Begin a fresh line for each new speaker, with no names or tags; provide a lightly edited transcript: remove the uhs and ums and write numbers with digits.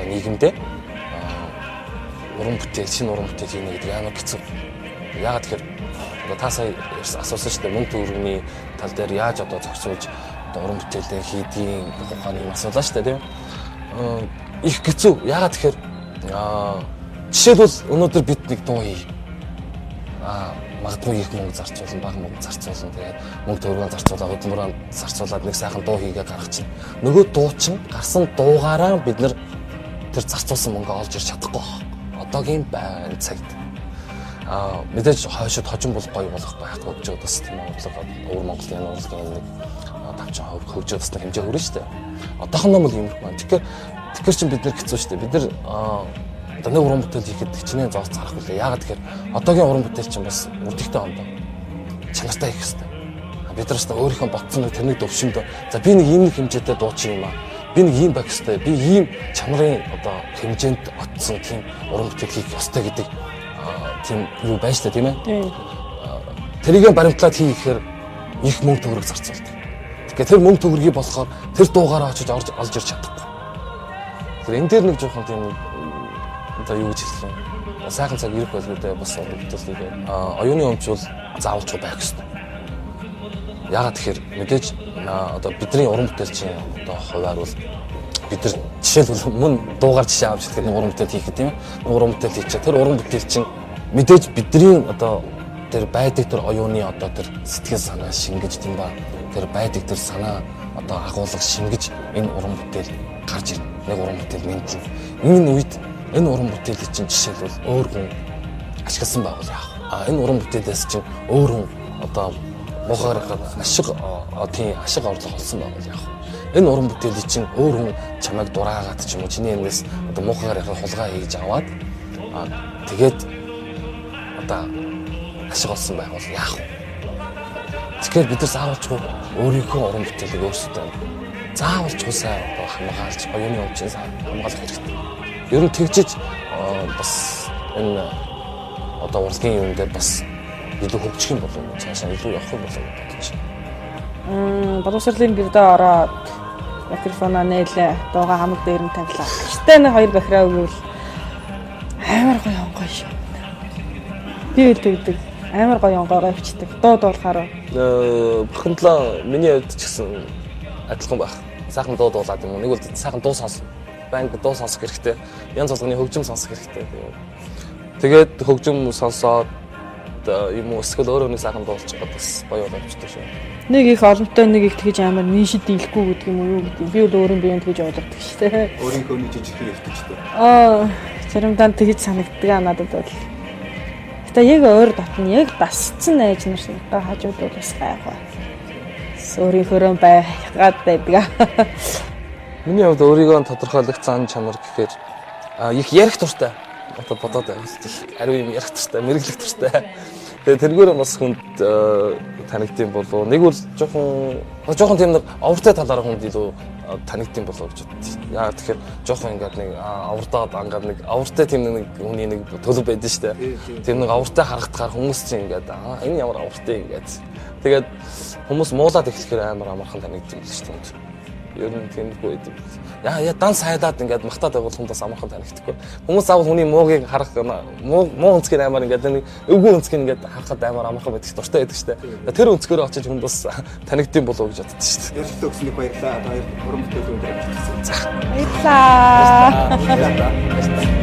нийгэмдээ уран бүтээл, шинэ уран бүтээл хийнэ гэдэг амар хэцүү. Яагаад тэгэхээр та сая асуусан шүү дээ мөнгө төгрөгийн тал дээр яаж одоо зохицуулж одоо уран бүтээлээ хийдгийг ухааны юм асуулаа шүү дээ тийм. Их хэцүү. Яагаад тэгэхээр жишээлбэл өнөөдөр бид нэг дуу хий. Магадгүй их мөнгө зарцуулсан, бага мөнгө зарцуулсан. Тэгээд мөнгө төгрөгөө зарцуулаад, хөдөлмөрөнд зарцуулаад нэг сайхан дуу хийгээ гаргах чинь. Нөгөө дуу чинь гарсан дуугаараа бид нэр тэр зарцуулсан мөнгө олж ирч чадахгүй. Одоогийн байна цагт. Мэдээж хойшод хожим бол гоё болох байхгүй гэж бодож тийм урлаг өвөр Монголын урлагийн нэг 50% хөгжөөд басна хэмжээ хүрнэ шүү дээ. Одоохондоо бол юм байна. Тэгэхээр чинь бид нэр хэцүү шүү дээ. Бид нэр одоо нэг уран бүтээл хийхэд хичнээн зоос зарах үлээ. Яагаад тэгэхээр одоогийн уран бүтээл чинь бас үрдэгтэй ондоо чанартай хийх хэрэгтэй. Бид нар ч өөрийнхөө ботсон нэг тэрнийг өвшөндөө за би нэг ийм нэг хэмжээтэй дуучин юм аа. Би нэг ийм байх хэрэгтэй. Би ийм чанарын одоо хэмжээнд отсон тийм уран бүтээл хийх ёстой гэдэг тийм юу байж та тийм ээ. Тэрийг баримтлаад хийхээр их мөнгө төгрөг зарцуулдаг. Тэгэхээр тэр мөнгө төгрөгийг болохоор тэр дуугаараа очиж олж ирч чадахгүй. Тэгэхээр энэ дээр нэг жоохон тийм одоо юу гэж хэлэх юм. Сайхан цаг ирэх байлгүй бас бүтээлийг оюуны өмчүүл заавалчгүй байх хэрэгтэй. Яагаад тэгэхээр мэдээж одоо бидний уран бүтээл чинь одоо хуваар бол бид нар жишээлбэл мөн дуугаар жишээ авч хэлэхэд нэг уран бүтээл хийх гэдэг юм. Уран бүтээл хийчих. Тэр уран бүтээл чинь мэдээж бидний одоо тэр байдаг тэр оюуны одоо тэр сэтгэл санаа шингэж тийм ба тэр байдаг тэр санаа одоо агуулга шингэж энэ уран бүтээл гарч ирнэ. Нэг уран бүтээл мэдэн. Энэ үед энэ уран бүтээлийн чинь жишээлбэл өөр хүн ашигласан байгуул яах вэ? Энэ уран бүтээлээс чинь өөр хүн одоо мохоор ашиг орлого олсон байгуул яах вэ? Энэ уран бүтээлийн чинь өөр хүн чамайг дураагаад ч юм уу чиний энэс одоо мохоор хулгай хийж аваад тэгээд одоо ашиг олсон байгуул яах вэ? Тэгэхээр бид нар заавалчгүй өөрийнхөө уран бүтээлийг өөрсдөө заавалчгүй сайн одоо хамгаалж оюуны өмчийг хамгаалах хэрэгтэй. Ер нь тэгжиж бас энэ одоо урлагийн юм дээр бас илүү хөгжих юм болов уу? Цаашаа илүү явах юм болов уу бодож байна.
Боловсролын гэрдээ ороод микрофоноо нээлээ, дууга хамаг дээр нь тавилаа. Гэртээ нэг хоёр бахираа өгвөл амар гоё онгой шүү. Би үлдээдэг. Амар гоё онгойгоо өвчдөг. Дуу дуулахаар.
Бохондлоо миний хувьд ч гэсэн адилхан байх. Сайхан дуу дуулаад юм уу? Нэг бол сайхан дуу сонсно. Банк дуу сонсох хэрэгтэй. Янз болгоны хөгжим сонсох хэрэгтэй. Тэгээд хөгжим сонсоод юм уу эсвэл өөрөө нэг сайхан дуулчих гээд бас гоё боловчтой шүү.
Нэг их олонтой нэг их тэгж амар нийшэд дийлэхгүй гэдэг юм уу юу гэдэг. Би бол өөрийн биеийн тэгж ойлгодог шүү дээ.
Өөрийнхөө нэг жижигхэн өвтөжтэй.
Заримдаа тэгж санагддаг надад бол. Гэтэ яг өөр дотн яг дасцсан найз нар шинэ хажууд бол бас гайхаа. Өөрийнхөө байгаад байдаг.
Миний хувьд өөрийгөө тодорхойлох зан чанар гэхээр их ярих туртай. Одоо бодоод байна. Ариу юм ярих туртай, мэрэглэх туртай. Тэгээд тэргээр бас хүнд танигдсан болов. Нэг бол жоохон тийм нэг овртой талаараа хүнд илүү танигдсан болов гэж бодчих. Яа тэгэхээр жоохон ингээд нэг аврдаад ангаад нэг авртай тийм нэг хүний нэг төлөв байдаг шүү дээ. Тэр нэг авртай харагдахаар хүмүүс чинь ингээд энэ ямар авртай ингээд. Тэгээд хүмүүс муулаад эхлэхээр амар амархан танигдсан шүү дээ. Ер нь тиймэрхүү байдаг. Яа дан сайдаад ингээд махтаад байгуул хүндээс амархан танигдахгүй. Хүмүүс заавал хүний муугийг харах муу өнцгөр амар ингээд нэг өвгөн өнцгөр ингээд харахад амар амархан байдаг дуртай байдаг шүү дээ. Тэр өнцгөрөө очиж хүндээс танигдсан болов уу гэж боддог шүү дээ.
Ярилтаа өгснөг баярлаа. Одоо хоёр уран бүтээлүүд дээр ажилласан.
Баярлаа.